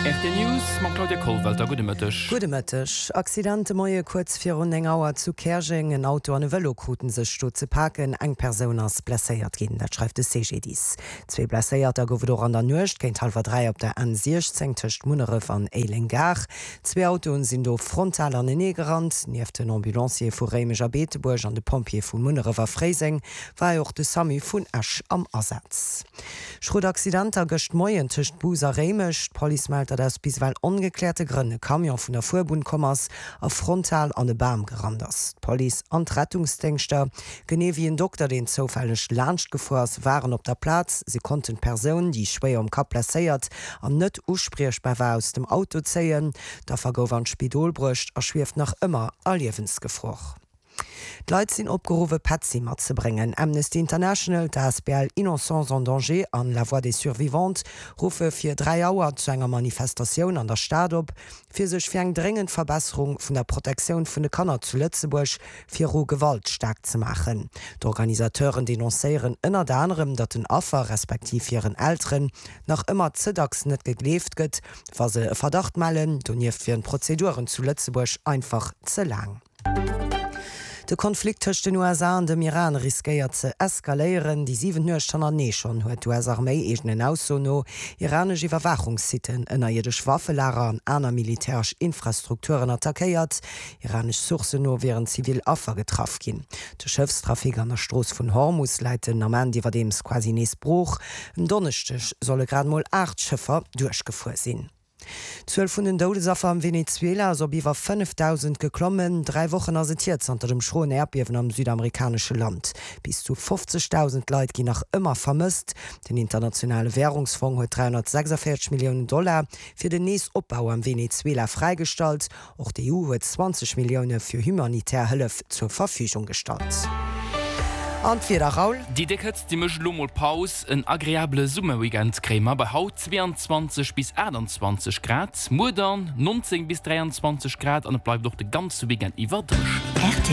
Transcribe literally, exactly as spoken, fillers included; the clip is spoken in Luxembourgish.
F D News man Claudia Kohlwalter Gudemëttech. Gudemëttech. Accidente moie kurz fir un eng Auer zu Kerging en Auto an e Wëllokruten sech sto ze paken eng Perun ass blesséiert ginn, dat schreift de C G dis. Zzwee blesséierter gouf do an der Nucht géint halber drei op der N sechzehn techt Munere van Eilengar. Zzwee Autoen sinn do frontal an den Negerrand, nief den Ambulancier vu Reimeger Beeteburg an de Pompier vun Munere war Fréising, war och de Sami vun Asch am Ersatz. Schrot Accidenter gëcht moien techt Buser Reimecht, Polizemelter dats bisweill ongeklärte Grënne Kamion vun der Fuerbundkommers a frontal an de Bam geranders. Police an Rettungsdenkster gene wie en Doktor den zofälleg Lacht gefoers waren op der Platz, sie konnten Personen, die schwéier am Kap placéiert an net uspriechbar war aus dem Auto zeien, da vergouf an Spidolbrucht erschwieft nach ëmmer allliewensgefroch. D'Leit sinn opgeruwe Patsy mat ze bringen. Amnesty International, der S B L Innocents en Danger an La Voix des Survivants, rufe fir drei Auer zu enger Manifestationun an der Stadt op, fir sech fir eng dringend Verbesserung vun der Protektion vun de Kanner zu Lützeburg fir ro Gewalt stark zu machen. D'Organisateuren denoncéieren ënner der anderem, dat den Affer respektiv ihren Ären nach immer zedacks net gegleft gëtt, war se e Verdacht mellen, doniert fir Prozeduren zu Lützeburg einfach ze lang. De Konflikt töcht den U S A an dem Iran riskeiert ze eskalieren. Die sieben Nuer nee schon huet U S Armee egenen Ausono iranesche Überwachungssiten ënner jedech Waffelager an aner militärsch Infrastrukturen attackéiert. Iranisch Sourceno wären zivil Affer getraf gin. De Schëfstrafik an der Stroos vun Hormus leiten Normann iwwer dems quasi nees Bruch. En Donnechtech solle grad moll acht Schëffer durchgefuer sinn. zwölf vun den Dodesaffer am Venezuela so biwer fünftausend geklommen, drei Wochen asetiert unter dem schroen Erdbeben am südamerikanische Land. Bis zu fünfzigtausend Leute gin nach immer vermisst. Den internationale Währungsfonds huet dreihundertsechsundvierzig Millionen Dollar fir den nees Opbau am Venezuela freigestalt. Och die E U huet zwanzig Millionen fir humanitär Hëllef zur Verfügung gestalt. Raul. Die Deckets die mech Lommel Paus en agréable Summeweekendkrämer bei Haut zweiundzwanzig bis einundzwanzig Grad, Modern neunzehn bis dreiundzwanzig Grad an bleibt doch de ganze Weekend iwwer.